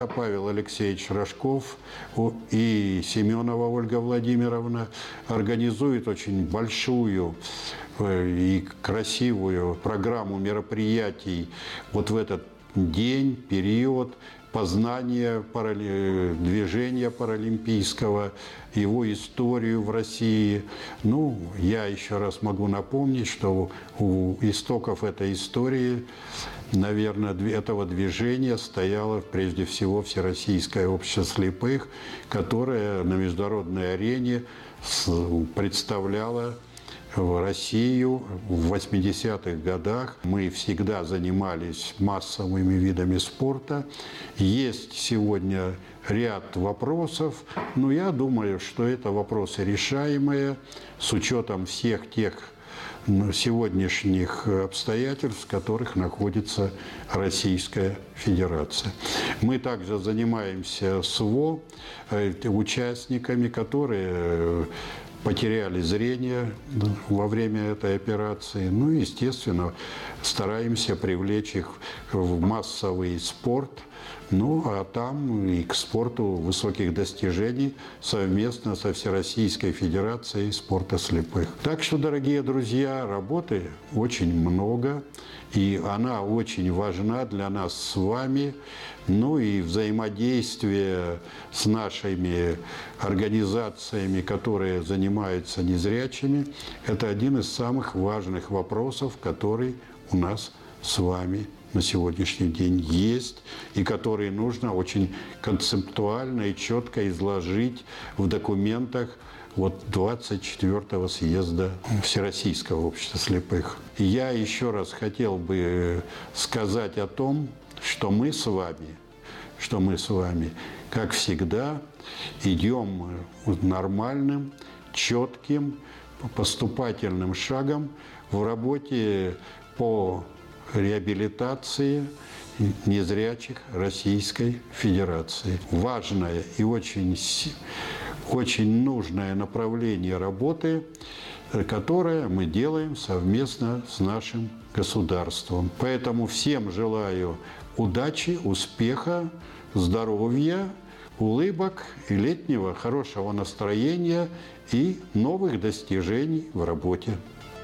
Павел Алексеевич Рожков и Семенова Ольга Владимировна организуют очень большую и красивую программу мероприятий вот в этот день, период познания движения паралимпийского, его историю в России. Я еще раз могу напомнить, что у истоков этой истории, наверное, этого движения стояло прежде всего Всероссийское общество слепых, которое на международной арене представляло Россию в 80-х годах. Мы всегда занимались массовыми видами спорта. Есть сегодня ряд вопросов, но я думаю, что это вопросы решаемые с учетом всех тех сегодняшних обстоятельств, в которых находится Российская Федерация. Мы также занимаемся СВО, участниками, которые потеряли зрение во время этой операции. Естественно, стараемся привлечь их в массовый спорт, а там и к спорту высоких достижений совместно со Всероссийской Федерацией спорта слепых. Так что, дорогие друзья, работы очень много, и она очень важна для нас с вами. И взаимодействие с нашими организациями, которые занимаются незрячими, это один из самых важных вопросов, который у нас с вами на сегодняшний день есть, и который нужно очень концептуально и четко изложить в документах 24-го съезда Всероссийского общества слепых. Я еще раз хотел бы сказать о том, что мы с вами, как всегда, идем нормальным, четким, поступательным шагом в работе по реабилитации незрячих Российской Федерации. Важное и очень нужное направление работы, которое мы делаем совместно с нашим государством. Поэтому всем желаю удачи, успеха, здоровья, улыбок и летнего хорошего настроения и новых достижений в работе.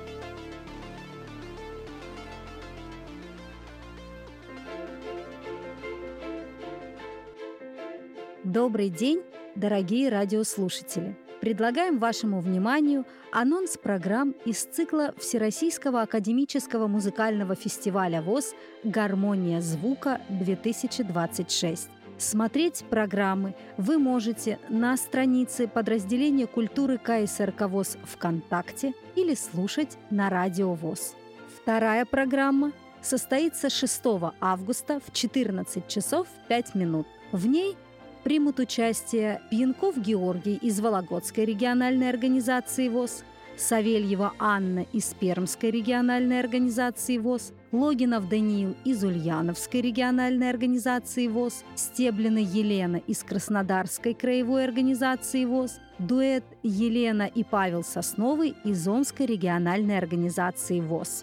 Добрый день, дорогие радиослушатели! Предлагаем вашему вниманию анонс программ из цикла Всероссийского академического музыкального фестиваля ВОС «Гармония звука-2026». Смотреть программы вы можете на странице подразделения культуры КСРК ВОС ВКонтакте или слушать на радио ВОС. Вторая программа состоится 6 августа в 14 часов 5 минут. В ней примут участие Пьянков Георгий из Вологодской региональной организации ВОС, Савельева Анна из Пермской региональной организации ВОС, Логинов Даниил из Ульяновской региональной организации ВОС, Стеблина Елена из Краснодарской краевой организации ВОС, дуэт Елена и Павел Сосновый из Омской региональной организации ВОС.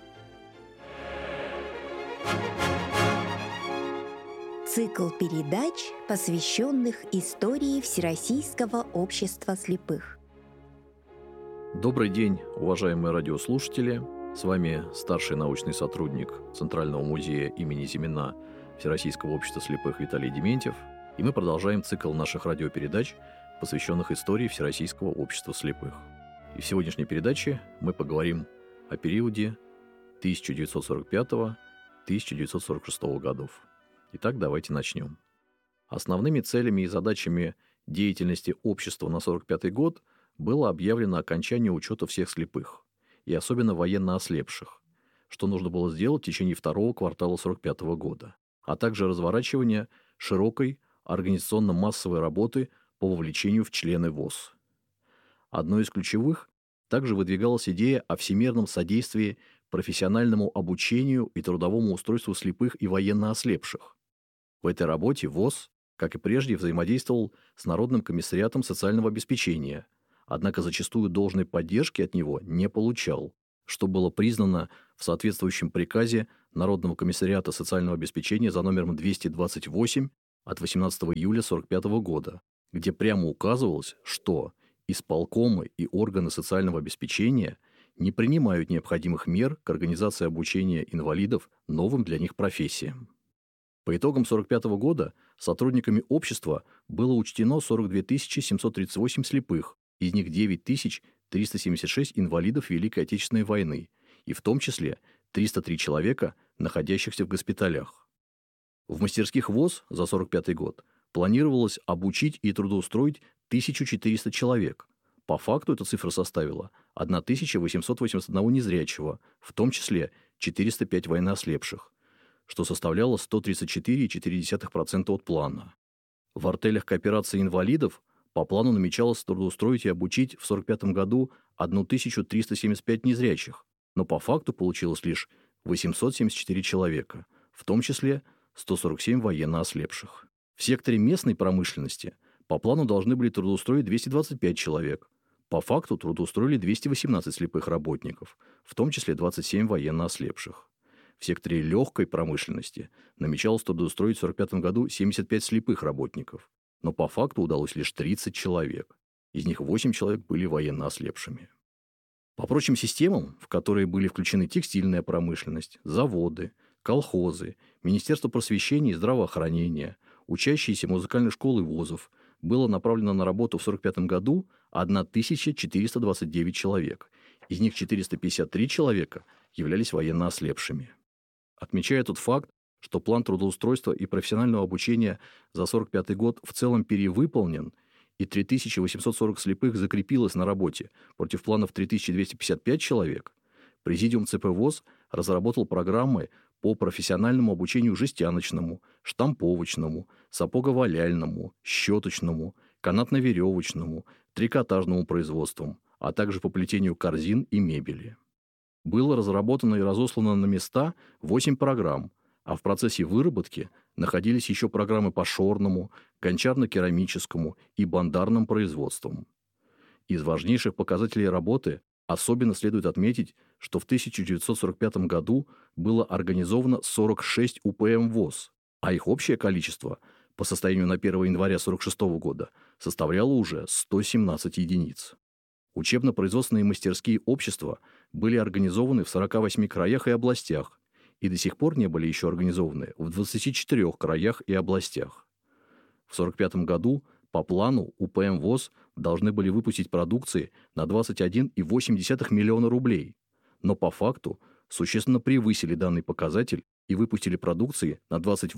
Цикл передач, посвященных истории Всероссийского общества слепых. Добрый день, уважаемые радиослушатели! С вами старший научный сотрудник Центрального музея имени Зимина Всероссийского общества слепых Виталий Дементьев. И мы продолжаем цикл наших радиопередач, посвященных истории Всероссийского общества слепых. И в сегодняшней передаче мы поговорим о периоде 1945-1946 годов. Итак, давайте начнем. Основными целями и задачами деятельности общества на 1945 год было объявлено окончание учета всех слепых, и особенно военно ослепших, что нужно было сделать в течение второго квартала 1945 года, а также разворачивание широкой организационно-массовой работы по вовлечению в члены ВОС. Одной из ключевых также выдвигалась идея о всемирном содействии профессиональному обучению и трудовому устройству слепых и военно ослепших. В этой работе ВОС, как и прежде, взаимодействовал с Народным комиссариатом социального обеспечения, однако зачастую должной поддержки от него не получал, что было признано в соответствующем приказе Народного комиссариата социального обеспечения за номером 228 от 18 июля 1945 года, где прямо указывалось, что исполкомы и органы социального обеспечения не принимают необходимых мер к организации обучения инвалидов новым для них профессиям. По итогам 1945 года сотрудниками общества было учтено 42 738 слепых, из них 9 376 инвалидов Великой Отечественной войны, и в том числе 303 человека, находящихся в госпиталях. В мастерских ВОС за 1945 год планировалось обучить и трудоустроить 1400 человек. По факту эта цифра составила 1881 незрячего, в том числе 405 военноослепших, что составляло 134,4% от плана. В артелях кооперации инвалидов по плану намечалось трудоустроить и обучить в 1945 году 1375 незрячих, но по факту получилось лишь 874 человека, в том числе 147 военно-ослепших. В секторе местной промышленности по плану должны были трудоустроить 225 человек. По факту трудоустроили 218 слепых работников, в том числе 27 военно-ослепших. В секторе легкой промышленности намечалось трудоустроить в 1945 году 75 слепых работников, но по факту удалось лишь 30 человек. Из них 8 человек были военно-ослепшими. По прочим системам, в которые были включены текстильная промышленность, заводы, колхозы, Министерство просвещения и здравоохранения, учащиеся музыкальной школы вузов, было направлено на работу в 1945 году 1429 человек. Из них 453 человека являлись военно-ослепшими. Отмечая тот факт, что план трудоустройства и профессионального обучения за 1945 год в целом перевыполнен, и 3840 слепых закрепилось на работе против планов 3255 человек, Президиум ЦП ВОС разработал программы по профессиональному обучению жестяночному, штамповочному, сапоговаляльному, щеточному, канатно-веревочному, трикотажному производствам, а также по плетению корзин и мебели. Было разработано и разослано на места 8 программ, а в процессе выработки находились еще программы по шорному, гончарно-керамическому и бандарным производствам. Из важнейших показателей работы особенно следует отметить, что в 1945 году было организовано 46 УПМ ВОС, а их общее количество по состоянию на 1 января 1946 года составляло уже 117 единиц. Учебно-производственные мастерские общества были организованы в 48 краях и областях, и до сих пор не были еще организованы в 24 краях и областях. В 1945 году по плану УПМ ВОС должны были выпустить продукции на 21,8 миллиона рублей, но по факту существенно превысили данный показатель и выпустили продукции на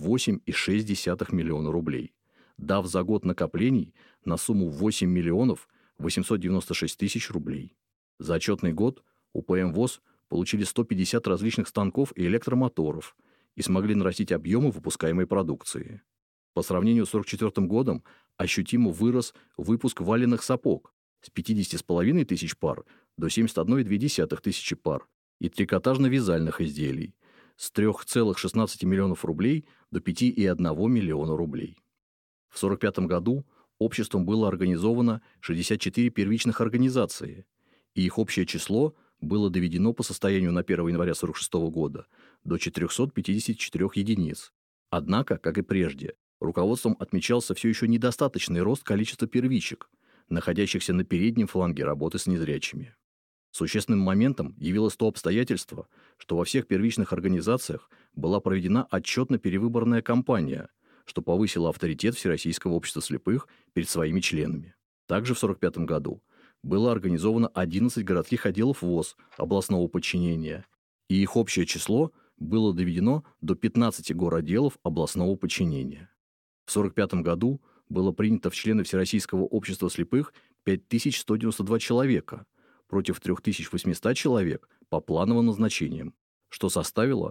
28,6 миллиона рублей, дав за год накоплений на сумму 8 миллионов 896 тысяч рублей. За отчетный год УПМ ВОС получили 150 различных станков и электромоторов и смогли нарастить объемы выпускаемой продукции. По сравнению с 1944 годом ощутимо вырос выпуск валенных сапог с 50,5 тысяч пар до 71,2 тысячи пар и трикотажно-вязальных изделий с 3,16 миллионов рублей до 5,1 миллиона рублей. В 1945 году обществом было организовано 64 первичных организации, и их общее число было доведено по состоянию на 1 января 1946 года до 454 единиц. Однако, как и прежде, руководством отмечался все еще недостаточный рост количества первичек, находящихся на переднем фланге работы с незрячими. Существенным моментом явилось то обстоятельство, что во всех первичных организациях была проведена отчетно-перевыборная кампания, что повысило авторитет Всероссийского общества слепых перед своими членами. Также в 1945 году было организовано 11 городских отделов ВОС областного подчинения, и их общее число было доведено до 15 городделов областного подчинения. В 1945 году было принято в члены Всероссийского общества слепых 5192 человека против 3800 человек по плановым назначениям, что составило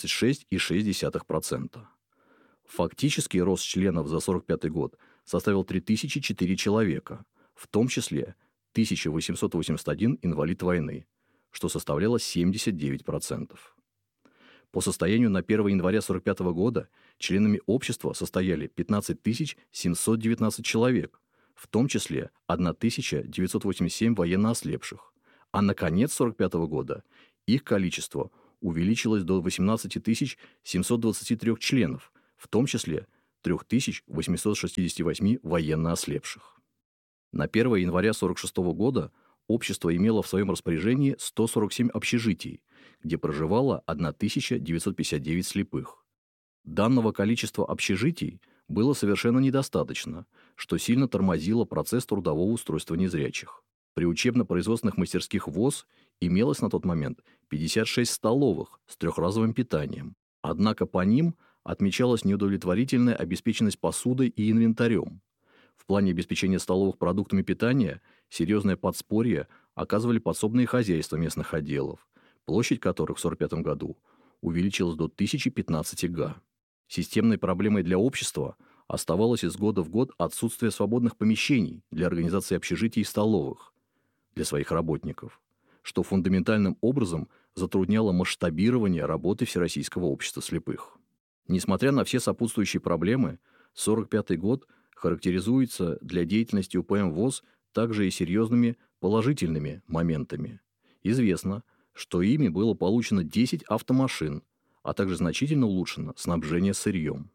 136,6%. Фактический рост членов за 1945 год составил 3004 человека, в том числе 1881 инвалид войны, что составляло 79%. По состоянию на 1 января 1945 года членами общества состояли 15 719 человек, в том числе 1987 военно-ослепших, а на конец 1945 года их количество увеличилось до 18 723 членов, в том числе 3868 военно ослепших. На 1 января 1946 года общество имело в своем распоряжении 147 общежитий, где проживало 1959 слепых. Данного количества общежитий было совершенно недостаточно, что сильно тормозило процесс трудового устройства незрячих. При учебно-производственных мастерских ВОС имелось на тот момент 56 столовых с трехразовым питанием, однако по ним отмечалась неудовлетворительная обеспеченность посудой и инвентарем. В плане обеспечения столовых продуктами питания серьезное подспорье оказывали подсобные хозяйства местных отделов, площадь которых в 1945 году увеличилась до 1015 га. Системной проблемой для общества оставалось из года в год отсутствие свободных помещений для организации общежитий и столовых для своих работников, что фундаментальным образом затрудняло масштабирование работы Всероссийского общества слепых. Несмотря на все сопутствующие проблемы, 1945 год характеризуется для деятельности УПМ ВОС также и серьезными положительными моментами. Известно, что ими было получено 10 автомашин, а также значительно улучшено снабжение сырьем.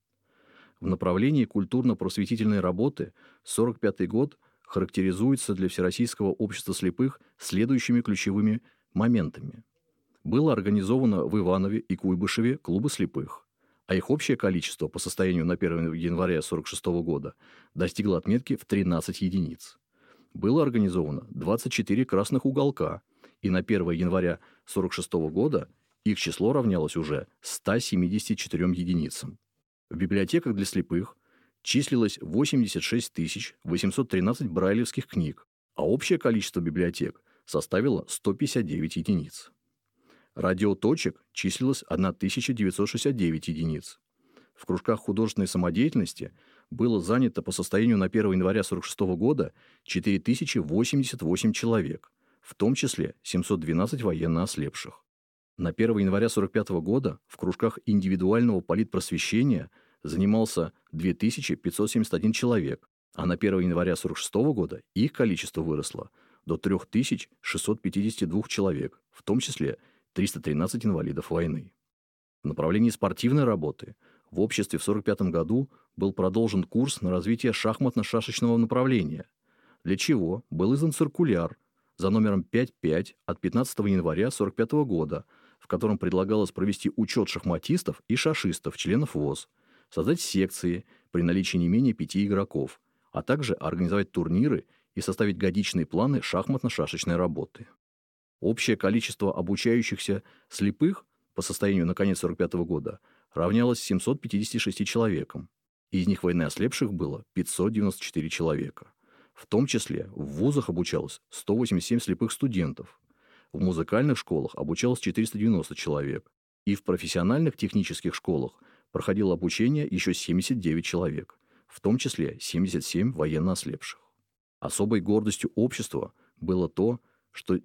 В направлении культурно-просветительной работы 1945 год характеризуется для Всероссийского общества слепых следующими ключевыми моментами. Было организовано в Иванове и Куйбышеве клубы слепых, а их общее количество по состоянию на 1 января 1946 года достигло отметки в 13 единиц. Было организовано 24 красных уголка, и на 1 января 1946 года их число равнялось уже 174 единицам. В библиотеках для слепых числилось 86 813 брайлевских книг, а общее количество библиотек составило 159 единиц. Радиоточек числилось 1969 единиц. В кружках художественной самодеятельности было занято по состоянию на 1 января 1946 года 4088 человек, в том числе 712 военно ослепших. На 1 января 1945 года в кружках индивидуального политпросвещения занимался 2571 человек, а на 1 января 1946 года их количество выросло до 3652 человек, в том числе 313 инвалидов войны. В направлении спортивной работы в обществе в 1945 году был продолжен курс на развитие шахматно-шашечного направления, для чего был издан циркуляр за номером 5.5 от 15 января 1945 года, в котором предлагалось провести учет шахматистов и шашистов, членов ВОС, создать секции при наличии не менее 5 игроков, а также организовать турниры и составить годичные планы шахматно-шашечной работы. Общее количество обучающихся слепых по состоянию на конец 1945 года равнялось 756 человекам. Из них военноослепших было 594 человека. В том числе в вузах обучалось 187 слепых студентов, в музыкальных школах обучалось 490 человек, и в профессиональных технических школах проходило обучение еще 79 человек, в том числе 77 военно ослепших. Особой гордостью общества было то, что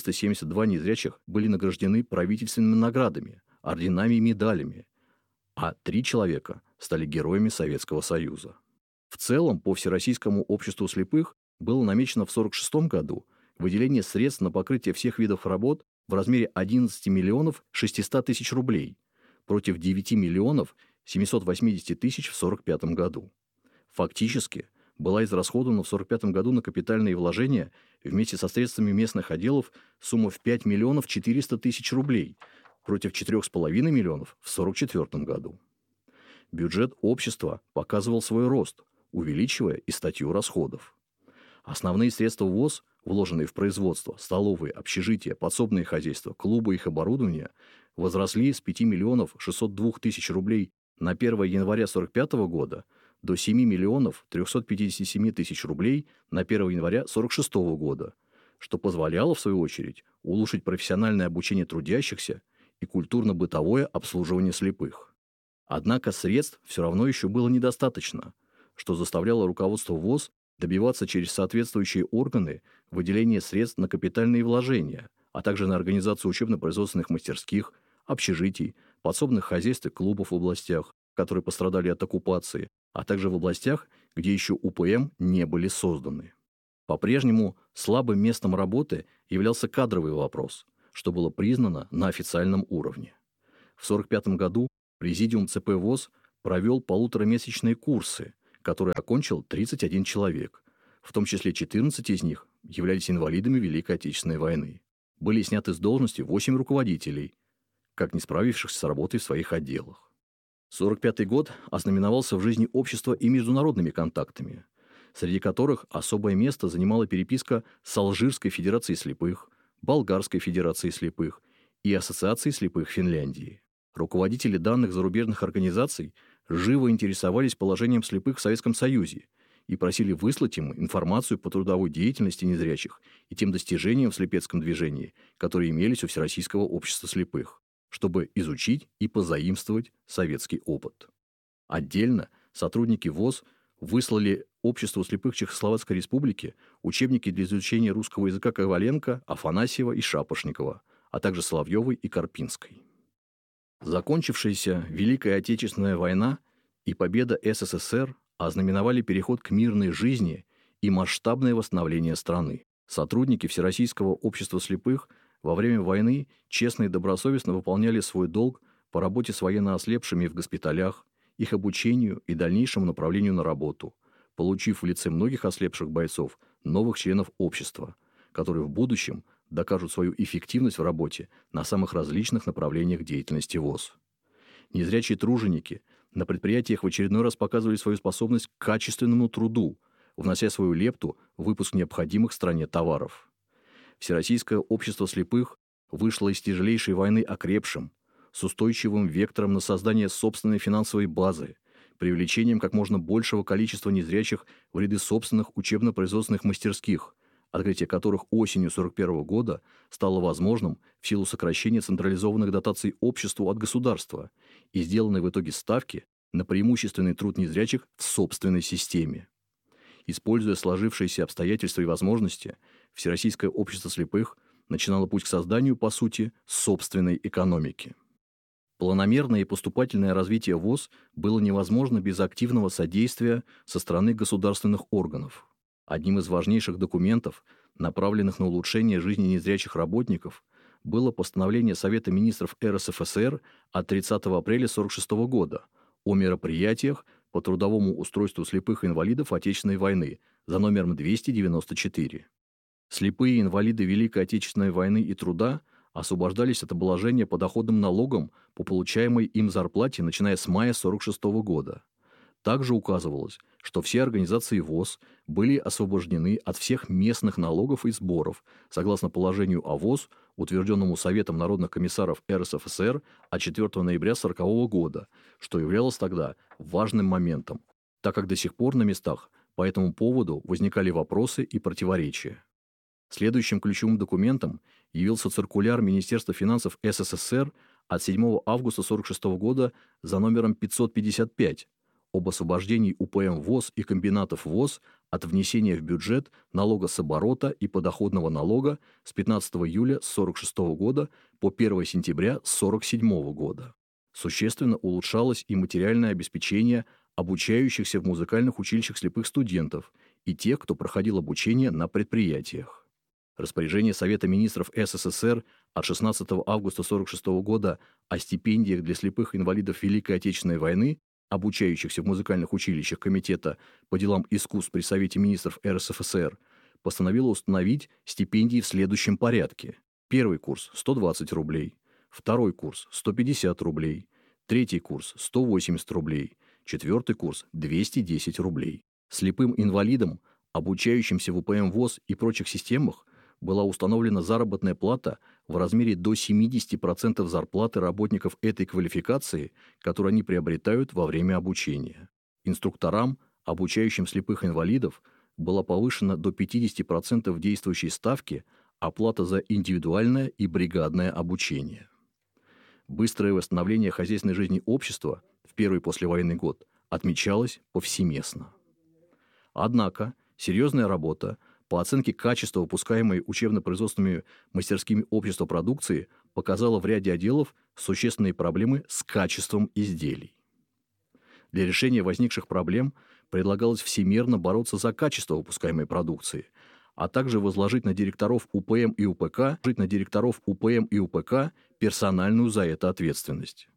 472 незрячих были награждены правительственными наградами, орденами и медалями, а 3 человека стали героями Советского Союза. В целом, по Всероссийскому обществу слепых было намечено в 1946 году выделение средств на покрытие всех видов работ в размере 11 миллионов 600 тысяч рублей против 9 миллионов 780 тысяч в 1945 году. Фактически, была израсходована в 1945 году на капитальные вложения вместе со средствами местных отделов сумма в 5 миллионов 400 тысяч рублей против 4,5 миллионов в 1944 году. Бюджет общества показывал свой рост, увеличивая и статью расходов. Основные средства ВОС, вложенные в производство, столовые, общежития, подсобные хозяйства, клубы и их оборудование, возросли с 5 миллионов 602 тысяч рублей на 1 января 1945 года до 7 миллионов 357 тысяч рублей на 1 января 1946 года, что позволяло, в свою очередь, улучшить профессиональное обучение трудящихся и культурно-бытовое обслуживание слепых. Однако средств все равно еще было недостаточно, что заставляло руководство ВОС добиваться через соответствующие органы выделения средств на капитальные вложения, а также на организацию учебно-производственных мастерских, общежитий, подсобных хозяйств и клубов в областях, которые пострадали от оккупации, а также в областях, где еще УПМ не были созданы. По-прежнему слабым местом работы являлся кадровый вопрос, что было признано на официальном уровне. В 1945 году Президиум ЦП ВОС провел полуторамесячные курсы, которые окончил 31 человек, в том числе 14 из них являлись инвалидами Великой Отечественной войны. Были сняты с должности 8 руководителей, как не справившихся с работой в своих отделах. 1945 год ознаменовался в жизни общества и международными контактами, среди которых особое место занимала переписка с Алжирской Федерацией слепых, Болгарской Федерацией слепых и Ассоциацией слепых Финляндии. Руководители данных зарубежных организаций живо интересовались положением слепых в Советском Союзе и просили выслать им информацию по трудовой деятельности незрячих и тем достижениям в слепецком движении, которые имелись у Всероссийского общества слепых, чтобы изучить и позаимствовать советский опыт. Отдельно сотрудники ВОС выслали Обществу слепых Чехословацкой Республики учебники для изучения русского языка Коваленко, Афанасьева и Шапошникова, а также Соловьевой и Карпинской. Закончившаяся Великая Отечественная война и победа СССР ознаменовали переход к мирной жизни и масштабное восстановление страны. Сотрудники Всероссийского общества слепых во время войны честно и добросовестно выполняли свой долг по работе с военно ослепшими в госпиталях, их обучению и дальнейшему направлению на работу, получив в лице многих ослепших бойцов новых членов общества, которые в будущем докажут свою эффективность в работе на самых различных направлениях деятельности ВОС. Незрячие труженики на предприятиях в очередной раз показывали свою способность к качественному труду, внося свою лепту в выпуск необходимых стране товаров. Всероссийское общество слепых вышло из тяжелейшей войны окрепшим, с устойчивым вектором на создание собственной финансовой базы, привлечением как можно большего количества незрячих в ряды собственных учебно-производственных мастерских, открытие которых осенью 1941 года стало возможным в силу сокращения централизованных дотаций обществу от государства и сделанной в итоге ставки на преимущественный труд незрячих в собственной системе. Используя сложившиеся обстоятельства и возможности, Всероссийское общество слепых начинало путь к созданию, по сути, собственной экономики. Планомерное и поступательное развитие ВОС было невозможно без активного содействия со стороны государственных органов. Одним из важнейших документов, направленных на улучшение жизни незрячих работников, было постановление Совета министров РСФСР от 30 апреля 1946 года о мероприятиях по трудовому устройству слепых и инвалидов Отечественной войны за номером 294. Слепые инвалиды Великой Отечественной войны и труда освобождались от обложения подоходным налогом по получаемой им зарплате, начиная с мая 1946 года. Также указывалось, что все организации ВОС были освобождены от всех местных налогов и сборов, согласно положению о ВОС, утвержденному Советом народных комиссаров РСФСР от 4 ноября 1940 года, что являлось тогда важным моментом, так как до сих пор на местах по этому поводу возникали вопросы и противоречия. Следующим ключевым документом явился циркуляр Министерства финансов СССР от 7 августа 1946 года за номером 555 об освобождении УПМ ВОС и комбинатов ВОС от внесения в бюджет налога с оборота и подоходного налога с 15 июля 1946 года по 1 сентября 1947 года. Существенно улучшалось и материальное обеспечение обучающихся в музыкальных училищах слепых студентов и тех, кто проходил обучение на предприятиях. Распоряжение Совета министров СССР от 16 августа 1946 года о стипендиях для слепых инвалидов Великой Отечественной войны, обучающихся в музыкальных училищах Комитета по делам искусств при Совете министров РСФСР, постановило установить стипендии в следующем порядке. Первый курс – 120 рублей, второй курс – 150 рублей, третий курс – 180 рублей, четвертый курс – 210 рублей. Слепым инвалидам, обучающимся в УПМ ВОС и прочих системах, была установлена заработная плата в размере до 70% зарплаты работников этой квалификации, которую они приобретают во время обучения. Инструкторам, обучающим слепых инвалидов, была повышена до 50% действующей ставки оплата за индивидуальное и бригадное обучение. Быстрое восстановление хозяйственной жизни общества в первый послевоенный год отмечалось повсеместно. Однако серьезная работа по оценке качества выпускаемой учебно-производственными мастерскими общества продукции показала в ряде отделов существенные проблемы с качеством изделий. Для решения возникших проблем предлагалось всемерно бороться за качество выпускаемой продукции, а также возложить на директоров УПМ и УПК персональную за это ответственность.